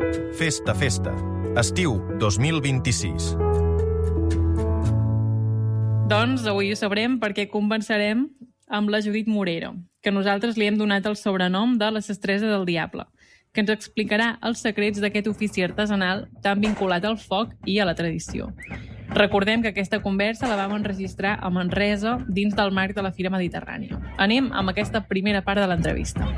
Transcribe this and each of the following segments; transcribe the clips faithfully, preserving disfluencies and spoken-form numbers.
Festa, festa. Estiu dos mil vint-i-sis. Doncs avui ho sabrem perquè convencerem amb la Judit Morero, que nosaltres li hem donat el sobrenom de la Sestresa del Diable, que ens explicarà els secrets d'aquest ofici artesanal tan vinculat al foc i a la tradició. Recordem que aquesta conversa la vam enregistrar a Manresa dins del marc de la Fira Mediterrània. Anem amb aquesta primera part de l'entrevista.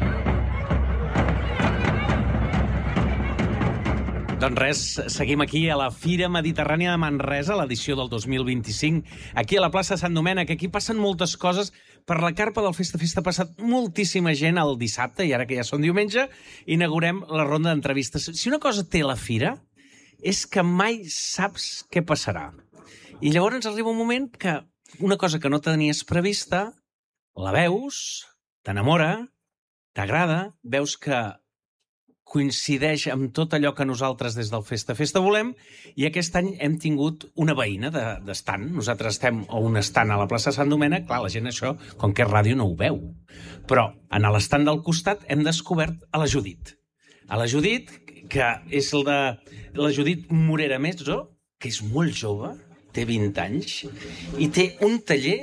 Doncs res, seguim aquí a la Fira Mediterrània de Manresa, l'edició del dos mil vint-i-cinc, aquí a la plaça Sant Domènec. Aquí passen moltes coses. Per la carpa del Festa Festa ha passat moltíssima gent el dissabte, i ara que ja són diumenge, inaugurem la ronda d'entrevistes. Si una cosa té la Fira, és que mai saps què passarà. I llavors arriba un moment que una cosa que no tenies prevista, la veus, t'enamora, t'agrada, veus que coincideix amb tot allò que nosaltres des del Festa Festa volem, i aquest any hem tingut una veïna d'estand. Nosaltres estem a un estand a la plaça Sant Domènec, clar, la gent això, com que és ràdio, no ho veu. Però en l'estand del costat hem descobert a la Judit. A la Judit, que és el de la Judit Morera Mezzo, que és molt jove, té vint anys, i té un taller,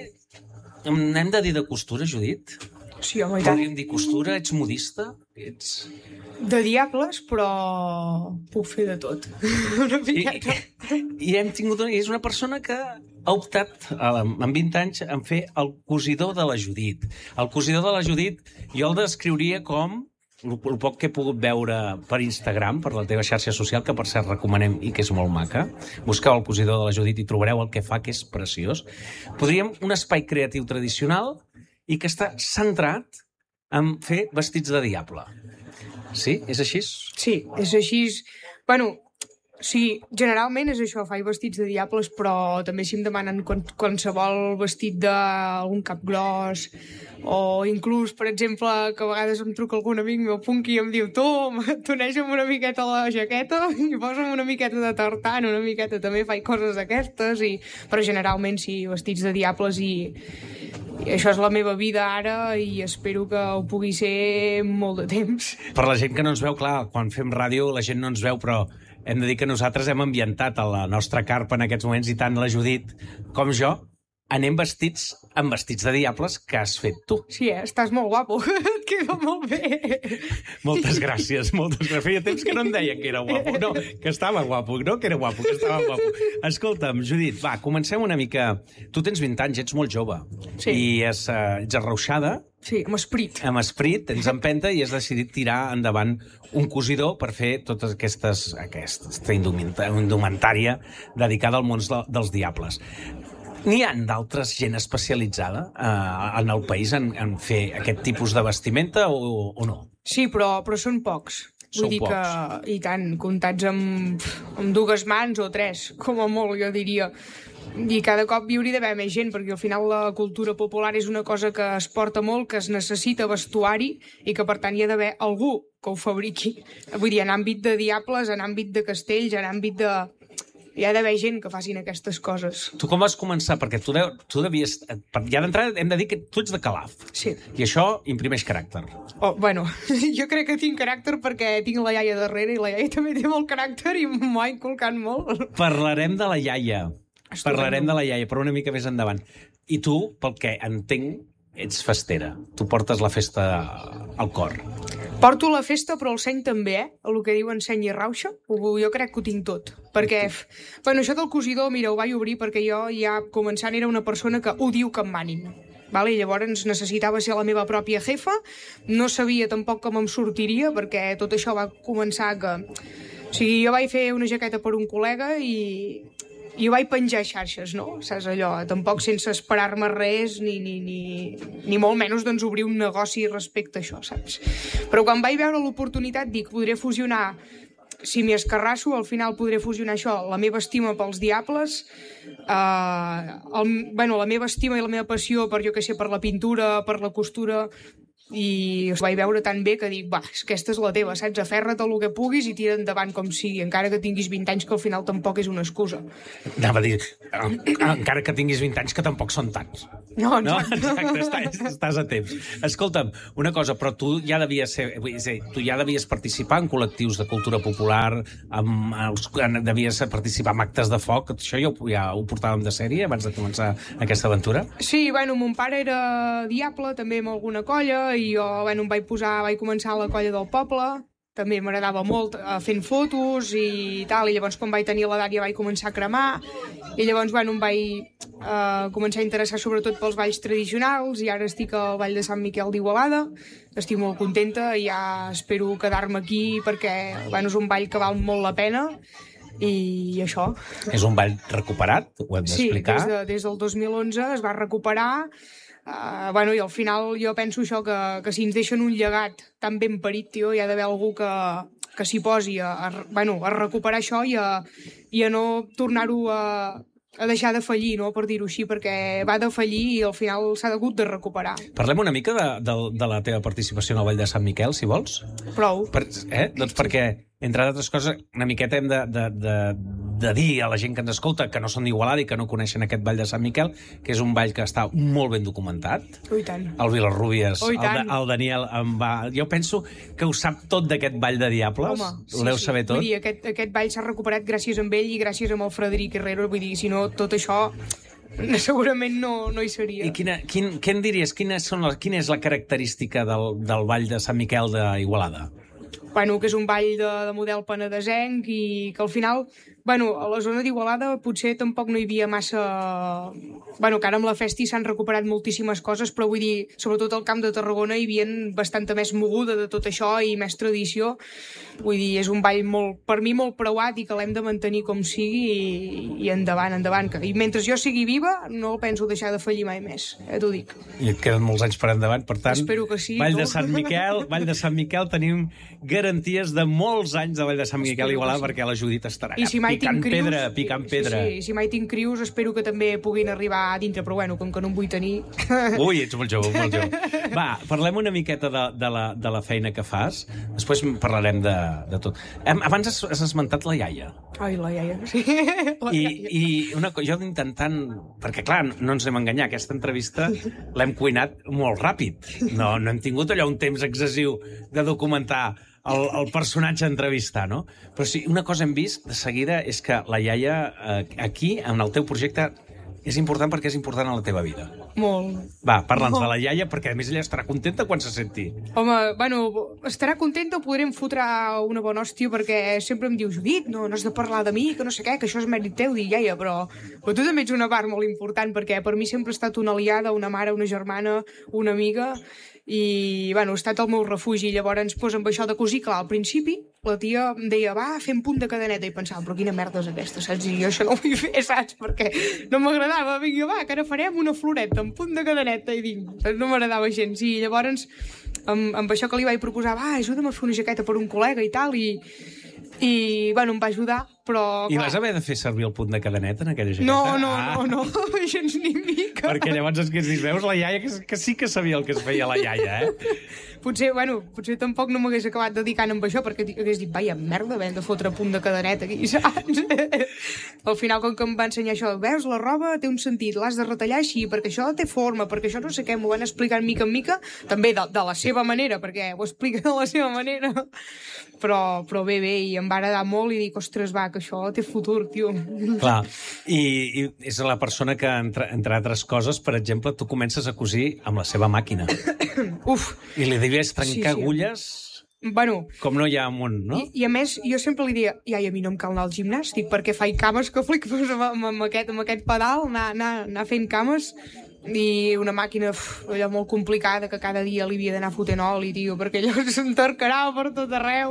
hem de dir de costura, Judit? Sí, home, i tant. Podríem dir costura, ets modista, ets... De diables, però puc fer de tot. Una miqueta. I, i hem tingut... Una, és una persona que ha optat, amb vint anys, en fer el cosidor de la Judit. El cosidor de la Judit jo el descriuria com, el, el poc que he pogut veure per Instagram, per la teva xarxa social, que per cert recomanem i que és molt maca. Busqueu el cosidor de la Judit i trobareu el que fa, que és preciós. Podríem un espai creatiu tradicional i que està centrat en fer vestits de diable. Sí? És així? Sí, és així. Bueno, sí, generalment és això, faig vestits de diables, però també si em demanen qualsevol vestit d'algun cap gros, o inclús, per exemple, que a vegades em truca algun amic meu punky i em diu tu, toneja'm una miqueta la jaqueta i posa'm una miqueta de tartan, una miqueta també faig coses d'aquestes, i... però generalment sí, vestits de diables, i... I això és la meva vida ara i espero que ho pugui ser molt de temps. Per la gent que no ens veu, clar, quan fem ràdio la gent no ens veu, però hem de dir que nosaltres hem ambientat a la nostra carpa en aquests moments, i tant la Judit com jo anem vestits amb vestits de diables que has fet tu. Sí, eh? Estàs molt guapo. Et queda molt bé. Moltes gràcies, moltes gràcies. Feia temps que no em deia que era guapo. No, que estava guapo, no que era guapo, que estava guapo. Escolta'm, Judit, va, comencem una mica... Tu tens vint anys, ets molt jove. Sí. I és, uh, ets arrauxada. Sí, amb esperit. Amb esperit, tens empenta i has decidit tirar endavant un cosidor per fer totes aquestes... aquesta indumentària dedicada al món de, dels diables. N'hi ha d'altres gent especialitzada eh, en el país en, en fer aquest tipus de vestimenta o, o no? Sí, però, però són pocs. Vull Són dir pocs. que, i tant, comptats amb, amb dues mans o tres, com a molt, jo diria. I cada cop hi hauria d'haver més gent, perquè al final la cultura popular és una cosa que es porta molt, que es necessita vestuari i que, per tant, hi ha d'haver algú que ho fabriqui. Vull dir, en àmbit de diables, en àmbit de castells, en àmbit de... Hi ha d'haver gent que facin aquestes coses. Tu com vas començar? Perquè tu, de, tu devies... Ja d'entrada hem de dir que tu ets de Calaf. Sí. I això imprimeix caràcter. Oh, bueno, jo crec que tinc caràcter perquè tinc la iaia darrere i la iaia també té molt caràcter i m'ho ha inculcat molt. Parlarem de la iaia. Estupendo. Parlarem de la iaia, però una mica més endavant. I tu, pel que entenc, ets festera. Tu portes la festa al cor. Porto la festa, però el seny també, eh? El que diuen seny i rauxa, jo crec que ho tinc tot. Perquè, bueno, això del cosidor, mira, ho vaig obrir perquè jo ja començant era una persona que odio que em manin. Vale? I llavors necessitava ser la meva pròpia jefa, no sabia tampoc com em sortiria, perquè tot això va començar que... O sigui, jo vaig fer una jaqueta per un col·lega i... i ho vaig penjar a xarxes, no? Saps allò? Tampoc sense esperar-me res, ni, ni, ni, ni molt menys doncs, obrir un negoci respecte a això, saps? Però quan vaig veure l'oportunitat, dic, podré fusionar, si m'hi escarrasso, al final podré fusionar això, la meva estima pels diables, eh, el, bueno, la meva estima i la meva passió per, jo què sé, per la pintura, per la costura, i ho vaig veure tan bé que dic, va, aquesta és la teva, saps? Aferra't a el que puguis i tira endavant com sigui, encara que tinguis vint anys, que al final tampoc és una excusa. Anava a dir, encara que tinguis vint anys, que tampoc són tants. No, no? exacte. Exacte, estàs, estàs a temps. Escolta'm, una cosa, però tu ja devies ser, vull dir, tu ja devies participar en col·lectius de cultura popular, amb els, devies participar en actes de foc, això ja ho, ja ho portàvem de sèrie abans de començar aquesta aventura? Sí, bueno, mon pare era diable, també amb alguna colla, i jo, bueno, em vaig posar, vaig començar a la colla del poble, també m'agradava molt eh, fent fotos i tal, i llavors quan vaig tenir l'edat ja vaig començar a cremar, i llavors, bueno, em vaig eh, començar a interessar sobretot pels balls tradicionals, i ara estic al Ball de Sant Miquel d'Igualada, estic molt contenta, i ja espero quedar-me aquí perquè, bueno, és un ball que val molt la pena, i això. És un ball recuperat, ho hem d'explicar? Sí, des, de, des del dos mil onze es va recuperar. Uh, bueno, i al final jo penso això, que, que si ens deixen un llegat tan ben parit, tio, hi ha d'haver algú que, que s'hi posi a, a, bueno, a recuperar això i a, i a no tornar-ho a, a deixar de fallir, no?, per dir-ho així, perquè va de fallir i al final s'ha hagut de recuperar. Parlem una mica de, de, de la teva participació en el Ball de Sant Miquel, si vols. Prou. Per, eh? Doncs perquè, entre d'altres coses, una miqueta hem de, de, de, de dir a la gent que ens escolta que no són d'Igualada i que no coneixen aquest Ball de Sant Miquel, que és un ball que està molt ben documentat. Oh, i tant. El Vilarrúbies, oh, el, el Daniel em va... Jo penso que ho sap tot d'aquest Ball de Diables. Home, sí, ho deu sí. saber tot. Vull dir, aquest, aquest ball s'ha recuperat gràcies a ell i gràcies amb el Frederic Herrero, vull dir, si no, tot això segurament no, no hi seria. I quina, quin, què en diries? Quines són les, quina és la característica del, del Ball de Sant Miquel d'Igualada? Bueno, que és un ball de, de model penedesenc i que al final, bueno, a la zona d'Igualada potser tampoc no hi havia massa... Bueno, que ara amb la festi s'han recuperat moltíssimes coses, però vull dir, sobretot al Camp de Tarragona hi havia bastanta més moguda de tot això i més tradició. Vull dir, és un ball molt, per mi molt preuat i que l'hem de mantenir com sigui i, i endavant, endavant. I mentre jo sigui viva, no penso deixar de fallir mai més, eh, t'ho dic. I et queden molts anys per endavant, per tant... Espero que sí. Ball tu. de Sant Miquel, Ball de Sant Miquel, tenim garanties de molts anys de Ball de Sant Miquel i Igualada, sí. Perquè la Judit estarà allà picant crius, pedra, picant pedra. Sí, sí, si mai tinc crius, espero que també puguin arribar a dintre, però bueno, com que no em vull tenir... Ui, ets molt jove, molt jove. Va, parlem una miqueta de, de, la, de la feina que fas, després parlarem de, de tot. Abans has, has esmentat la iaia. Ai, la iaia, sí. La I, iaia. i una cosa, jo intentant... Perquè, clar, no ens hem enganyat, aquesta entrevista l'hem cuinat molt ràpid. No, no hem tingut allò un temps excessiu de documentar el, el personatge a entrevistar, no? Però sí, una cosa hem vist de seguida és que la iaia eh, aquí, en el teu projecte, és important perquè és important a la teva vida. Molt. Va, parla'ns de la iaia, perquè a més ella estarà contenta quan se senti. Home, bueno, estarà contenta o podrem fotre una bona hòstia, perquè sempre em diu, Judit, no, no has de parlar de mi, que no sé què, que això és mèrit teu, dic, iaia, però, però tu també ets una part molt important, perquè per mi sempre ha estat una aliada, una mare, una germana, una amiga, i, bueno, ha estat el meu refugi. Llavors, doncs, amb això de cosir, clar, al principi, la tia em deia, va, fem punt de cadeneta, i pensava, però quina merda és aquesta, saps? I jo això no ho vull fer, saps? Perquè no m'agradava. Vinga, va, que ara farem una floreta amb punt de cadeneta, i dic, no m'agradava gens. I llavors, amb, amb això que li vaig proposar, va, ajuda'm a fer una jaqueta per un col·lega i tal, i, i bueno, em va ajudar, però... I vas haver de fer servir el punt de cadeneta en aquella jaqueta? No, no, ah. no, no, gens ni mica. Perquè llavors és que si veus la iaia, que, que sí que sabia el que es feia la iaia, eh? Potser, bueno, potser tampoc no m'hagués acabat dedicant amb això, perquè hagués dit, vaia, merda, hem de fotre punt de cadeneta aquí, saps? Al final, com que em va ensenyar això, veus, la roba té un sentit, l'has de retallar així, perquè això té forma, perquè això no sé què, m'ho van explicar mica en mica, també de, de la seva manera, perquè ho explica de la seva manera, però, però bé, bé, i em va agradar molt i dic, ostres, va, que això té futur, tio. Clar, i, i és la persona que, entre, entre altres coses, per exemple, tu comences a cosir amb la seva màquina. Uf. I li devies trencar sí, sí. agulles... Bueno, com no hi ha amunt, no? I, I a més, jo sempre li deia, iaia, a mi no em cal anar al gimnàs, dic, perquè faig cames que flic amb, amb, amb, aquest, amb aquest pedal, anar, anar, anar fent cames, i una màquina uf, allò molt complicada que cada dia li havia d'anar fotent oli, tio, perquè allò s'entercarava per tot arreu.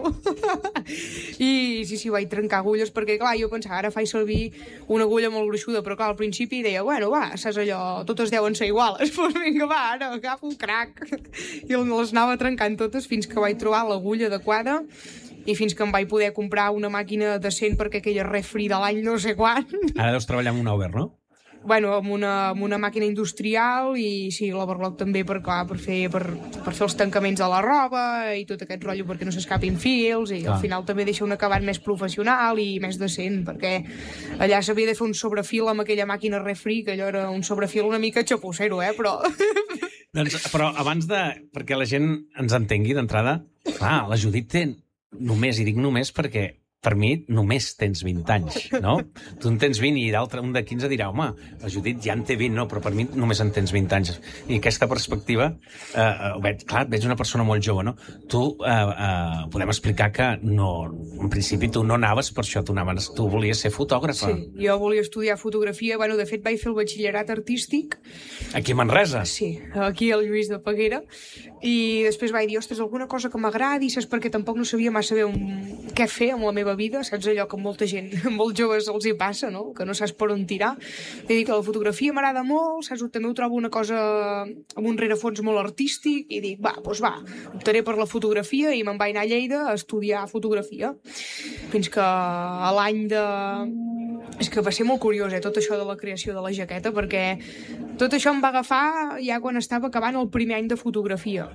I sí, sí, vaig trencar agulles, perquè clar, jo pensava, ara faig servir una agulla molt gruixuda, però clar, al principi deia, bueno, va, saps allò, totes deuen ser iguales, doncs vinga, va, ara agafo un crac. I les anava trencant totes fins que vaig trobar l'agulla adequada i fins que em vaig poder comprar una màquina decent perquè aquella refri de l'any no sé quan. Ara deus treballar amb un Auber, no? bueno, amb una, amb una màquina industrial i sí, l'overlock també per, clar, per, fer, per, per fer els tancaments de la roba i tot aquest rotllo perquè no s'escapin fils i clar. Al final també deixa un acabat més professional i més decent perquè allà s'havia de fer un sobrefil amb aquella màquina refri, que allò era un sobrefil una mica xapocero, eh, però... Doncs, però abans de... perquè la gent ens entengui d'entrada, clar, la Judit té només, i dic només perquè per mi només tens vint anys, no? Tu en tens vint i d'altre, un de quinze dirà, home, la Judit ja en té vint, no, però per mi només en tens vint anys. I aquesta perspectiva, eh, veig, clar, veig una persona molt jove, no? Tu, eh, eh, podem explicar que no, en principi tu no anaves per això, tu, anaves, tu volies ser fotògrafa. Sí, jo volia estudiar fotografia, bueno, de fet vaig fer el batxillerat artístic. Aquí a Manresa? Sí, aquí al Lluís de Peguera, i després vaig dir, ostres, alguna cosa que m'agradi, saps, perquè tampoc no sabia massa bé un... què fer amb la meva vida, saps allò que molta gent, molt joves els hi passa, no? Que no saps per on tirar. I dic que la fotografia m'agrada molt, saps? També ho trobo una cosa amb un rerefons molt artístic, i dic, va, doncs va, optaré per la fotografia i me'n vaig anar a Lleida a estudiar fotografia. Fins que a l'any de... És que va ser molt curiós, eh, tot això de la creació de la jaqueta, perquè tot això em va agafar ja quan estava acabant el primer any de fotografia.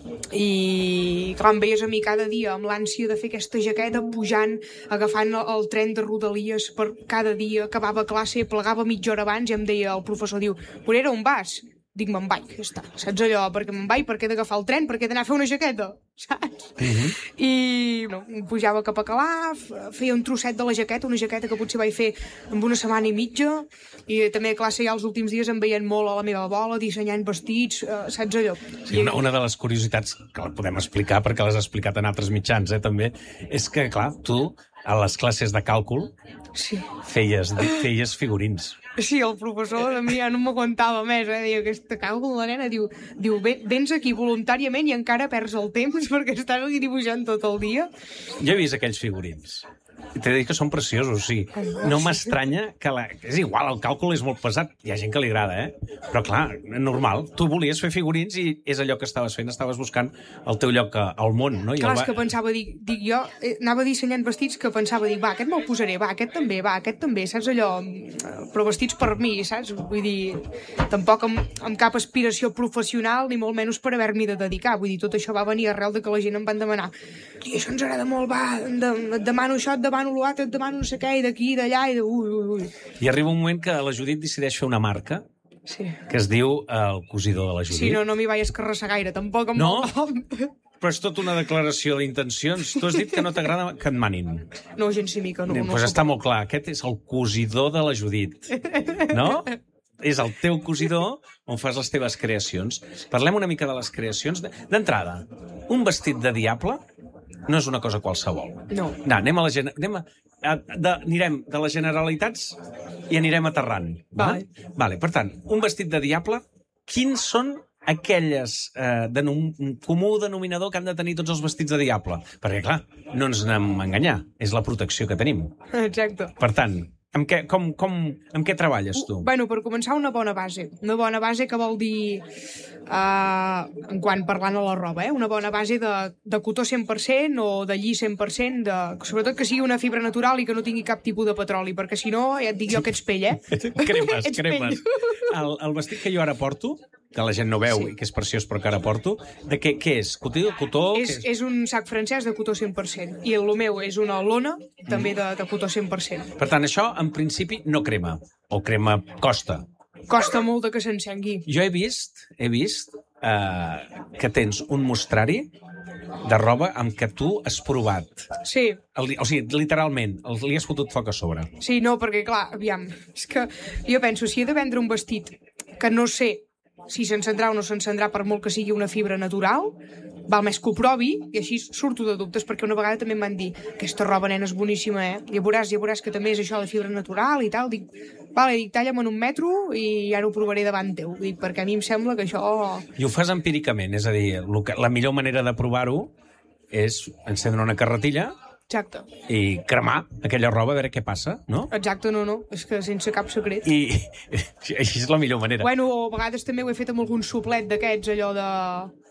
I clar, em veies a mi cada dia amb l'ànsia de fer aquesta jaqueta pujant, agafant el tren de Rodalies per cada dia, acabava classe, plegava mitja hora abans i em deia el professor, diu, Morera, on vas? Dic, me'n vaig, ja està, saps allò? Perquè me'n vaig, perquè he d'agafar el tren, perquè he d'anar a fer una jaqueta, saps? Uh -huh. I no, pujava cap a Calaf, feia un trosset de la jaqueta, una jaqueta que potser vaig fer en una setmana i mitja, i també a classe ja els últims dies em veien molt a la meva bola, dissenyant vestits, eh, saps allò? Sí, una, una de les curiositats que la podem explicar, perquè l'has explicat en altres mitjans, eh, també, és que, clar, tu, a les classes de càlcul, sí. feies, feies figurins. Sí, el professor de mi ja no m'aguantava més, eh? Deia, aquesta cago la nena, diu, diu, vens aquí voluntàriament i encara perds el temps perquè estàs aquí dibuixant tot el dia. Jo he vist aquells figurins. I t'he de dir que són preciosos, sí. No m'estranya que la... És igual, el càlcul és molt pesat. Hi ha gent que li agrada, eh? Però, clar, normal. Tu volies fer figurins i és allò que estaves fent. Estaves buscant el teu lloc al món, no? I clar, el va... és que pensava, dic, dic jo, eh, anava dissenyant vestits que pensava, dic, va, aquest me'l posaré, va, aquest també, va, aquest també, saps allò? Però vestits per mi, saps? Vull dir, tampoc amb, amb cap aspiració professional, ni molt menys per haver-m'hi de dedicar. Vull dir, tot això va venir arrel de que la gent em van demanar, i això ens agrada molt, va, et demano això, et demano l'altre, et demano no sé què, i d'aquí, d'allà, i de... Ui, ui, ui. I arriba un moment que la Judit decideix fer una marca sí. que es diu El cosidor de la Judit. Sí, no, no m'hi vaig escarrassar gaire, tampoc amb no? el nom. Però és tota una declaració d'intencions. Tu has dit que no t'agrada que et manin. No, gens ni mica, no. Doncs no pues està molt clar. Aquest és el cosidor de la Judit. No? És el teu cosidor on fas les teves creacions. Parlem una mica de les creacions. D'entrada, un vestit de diable no és una cosa qualsevol. No. No, anem a la gen... anem a... De, anirem de les generalitats i anirem aterrant. Vale. Va? Vale. Per tant, un vestit de diable, quins són aquelles eh, de un comú denominador que han de tenir tots els vestits de diable? Perquè, clar, no ens anem a enganyar. És la protecció que tenim. Exacte. Per tant, amb què, com, com, amb què treballes tu? Bueno, per començar, una bona base. Una bona base que vol dir, uh, en quant parlant a la roba, eh? Una bona base de, de cotó cent per cent o de lli cent per cent, de, sobretot que sigui una fibra natural i que no tingui cap tipus de petroli, perquè si no, ja et dic jo que ets pell, eh? Cremes, Ets cremes. El, el vestit que jo ara porto, que la gent no veu sí. i que és preciós però que ara porto, de què, què és? Cotó? cotó és, és? és un sac francès de cotó cent per cent i el meu és una lona també de, de cotó cent per cent. Per tant, això en principi no crema, o crema costa. Costa molt de que s'encengui. Jo he vist, he vist eh, que tens un mostrari de roba amb què tu has provat. Sí. El, o sigui, literalment, el, li has fotut foc a sobre. Sí, no, perquè clar, aviam, és que jo penso, si he de vendre un vestit que no sé si s'encendrà o no s'encendrà per molt que sigui una fibra natural, val més que ho provi i així surto de dubtes, perquè una vegada també em van dir aquesta roba, nena, és boníssima, eh? Ja veuràs, ja veuràs que també és això de fibra natural i tal. Dic, vale, dic, talla'm en un metro i ja no ho provaré davant teu. Dic, perquè a mi em sembla que això... I ho fas empíricament, és a dir, que, la millor manera de provar-ho és encendre una carretilla Exacte. I cremar aquella roba a veure què passa, no? Exacte, no, no. És que sense cap secret. I així és la millor manera. Bueno, a vegades també ho he fet amb algun suplet d'aquests, allò de...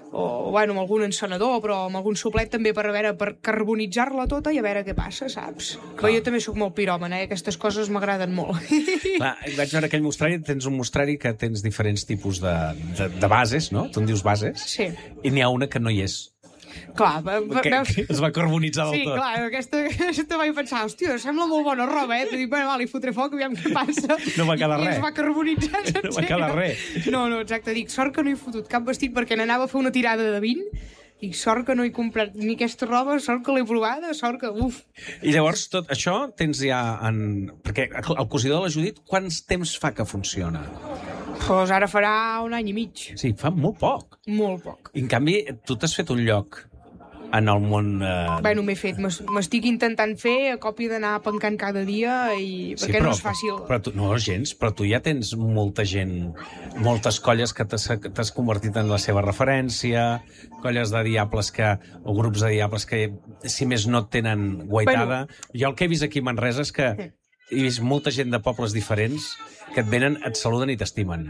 o bueno, amb algun encenedor, però amb algun suplet també per a veure, per carbonitzar-la tota i a veure què passa, saps? Però jo també sóc molt piròman, eh? Aquestes coses m'agraden molt. Clar, vaig veure aquell mostrari, tens un mostrari que tens diferents tipus de, de, de bases, no? Tu en dius bases? Sí. I n'hi ha una que no hi és. Clar, que, veus... que es va carbonitzar del sí, tot. Sí, clar, aquesta, aquesta vaig pensar, hòstia, sembla molt bona roba, eh? Dic, bueno, va, li fotré foc, aviam què passa. No va quedar res. I es va carbonitzar sencer. No va quedar res. No, no, exacte, dic, sort que no he fotut cap vestit perquè n'anava a fer una tirada de vint, i sort que no he comprat ni aquesta roba, sort que l'he provada, sort que, uf. I llavors, tot això tens ja en... Perquè el cosidor de la Judit, quants temps fa que funciona? Doncs ara farà un any i mig. Sí, fa molt poc. Molt poc. I en canvi, tu t'has fet un lloc en el món... Eh... Bueno, m'he fet, m'estic intentant fer a còpia d'anar pencant cada dia i... Sí, perquè però, no és fàcil. Però tu, no, gens, però tu ja tens molta gent, moltes colles que t'has convertit en la seva referència, colles de diables que, o grups de diables que, si més no, tenen guaitada. Bueno, jo el que he vist aquí a Manresa és que he vist molta gent de pobles diferents que et venen, et saluden i t'estimen.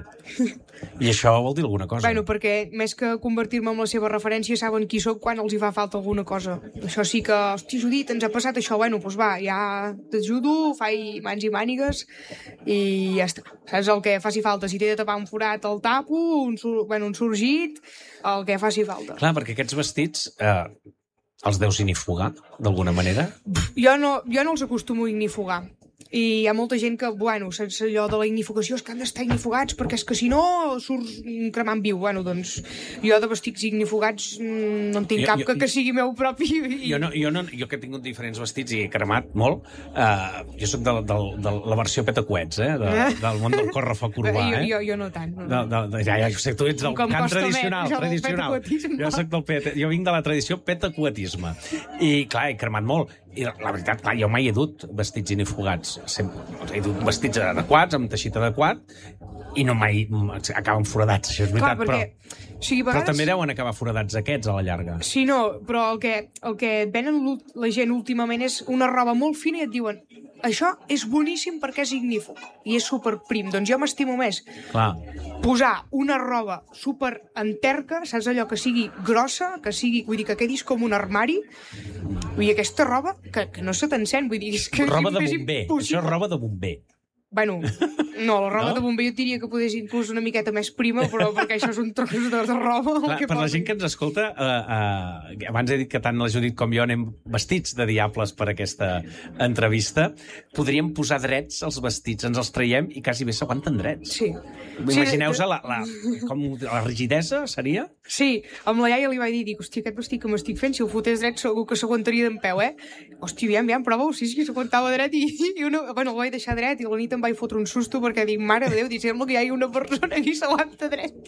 I això vol dir alguna cosa. Bueno, perquè més que convertir-me en la seva referència, saben qui sóc quan els hi fa falta alguna cosa. Això sí que, hosti, Judit, ens ha passat això, bueno, doncs va, ja t'ajudo, faig mans i mànigues i ja està. Saps el que faci falta? Si t'he de tapar un forat, el tapo, un, sur... bueno, un sorgit, el que faci falta. Clar, perquè aquests vestits... Eh... Els deus ignifugar, d'alguna manera? Jo no, jo no els acostumo a ignifugar. I hi ha molta gent que, bueno, sense allò de la ignifugació és que han d'estar ignifugats perquè és que si no surts cremant viu. Bueno, doncs jo de vestits ignifugats no en tinc jo, cap jo, que, que sigui meu propi. I... Jo, no, jo, no, jo que he tingut diferents vestits i he cremat molt, eh, jo soc de, de, de la versió petacoets, eh, de, del món del correfoc urbà. Jo, eh? jo, jo no tant. No, no. De, de, ja, ja, jo sé, tu ets del Com cant tradicional. Més, tradicional. Jo, soc del peta, jo vinc de la tradició petacoetisme. I, clar, he cremat molt. I la, la veritat, clar, jo mai he dut vestits inifugats. Sempre, he dut vestits adequats, amb teixit adequat, i no mai acaben foradats, això és veritat. Clar, perquè, però, o sigui, vegades... però també deuen acabar foradats aquests a la llarga. Sí, no, però el que, el que venen la gent últimament és una roba molt fina i et diuen això és boníssim perquè és ignífug i és superprim. Doncs jo m'estimo més Clar. posar una roba super enterca, saps, allò que sigui grossa, que sigui, vull dir, que quedis com un armari. Vull dir, aquesta roba que, que no se t'encén, vull dir, és que roba és de bomber, això és roba de bomber. Bueno, no, la roba no? de bomber jo diria que podés inclús una miqueta més prima, però perquè això és un tros de, de roba. Clar, que per posa. la gent que ens escolta, uh, uh, abans he dit que tant la Judit com jo anem vestits de diables per aquesta entrevista, podríem posar drets els vestits, ens els traiem i quasi bé s'aguanten drets. Sí. Imagineu-se la, la, com, la rigidesa, seria? Sí, amb la iaia li vaig dir, dic, hòstia, aquest vestit que m'estic fent, si ho fotés dret segur que s'aguantaria d'en peu, eh? Hòstia, aviam, aviam, prova-ho, sí, sí, s'aguantava dret i, i una... bueno, el vaig deixar dret i la nit em vaig fotre un susto perquè dic, mare de Déu, dic, sembla que hi ha una persona que s'aguanta dret.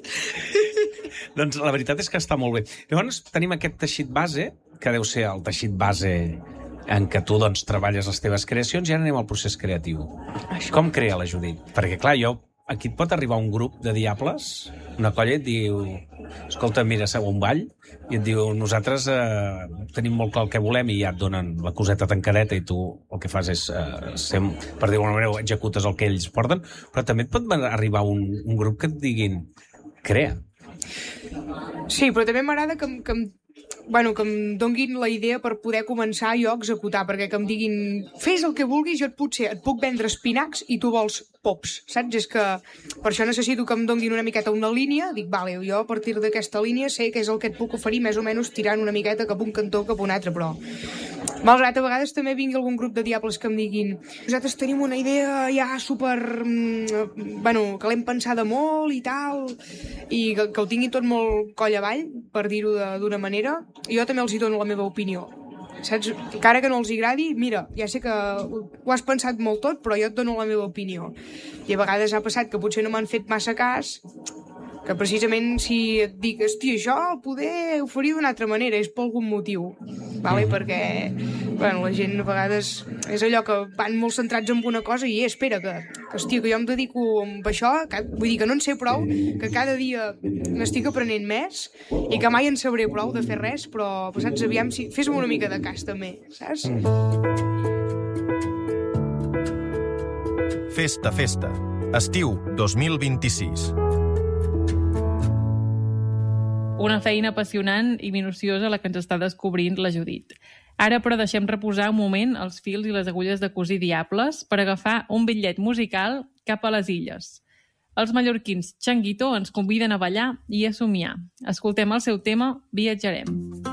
Doncs la veritat és que està molt bé. Llavors tenim aquest teixit base, que deu ser el teixit base en què tu doncs, treballes les teves creacions, i ara anem al procés creatiu. Això. Com crea la Judit? Perquè, clar, jo, aquí et pot arribar un grup de diables, una colla, et diu, escolta, mira, seu un ball, i et diu, nosaltres eh, tenim molt clar el que volem, i ja et donen la coseta tancadeta, i tu el que fas és, eh, ser, per dir-ho d'alguna manera, executes el que ells porten, però també et pot arribar un, un grup que et diguin, crea. Sí, però també m'agrada que, que em bueno, que em donguin la idea per poder començar jo a executar, perquè que em diguin fes el que vulguis, jo et potser et puc vendre espinacs i tu vols pops, saps? És que per això necessito que em donguin una miqueta una línia, dic, vale, jo a partir d'aquesta línia sé què és el que et puc oferir, més o menys tirant una miqueta cap un cantó, cap un altre, però malgrat a vegades també vingui algun grup de diables que em diguin nosaltres tenim una idea ja super bueno, que l'hem pensada molt i tal, i que, que ho tingui tot molt coll avall, per dir-ho d'una manera, i jo també els hi dono la meva opinió, saps? Encara que no els agradi, mira, ja sé que ho has pensat molt tot, però jo et dono la meva opinió, i a vegades ha passat que potser no m'han fet massa cas, que precisament si et dic, hòstia, això poder ho faria d'una altra manera, és per algun motiu, vale? Perquè bueno, la gent a vegades és allò que van molt centrats en una cosa i eh, espera, que, que, hòstia, que jo em dedico amb això, que, vull dir que no en sé prou, que cada dia n'estic aprenent més i que mai en sabré prou de fer res, però saps, aviam, si, fes-me una mica de cas també, saps? Festa, festa. Estiu dos mil vint-i-sis. Una feina apassionant i minuciosa la que ens està descobrint la Judit. Ara, però, deixem reposar un moment els fils i les agulles de cosir diables per agafar un bitllet musical cap a les illes. Els mallorquins Changuito ens conviden a ballar i a somiar. Escoltem el seu tema Viatjarem.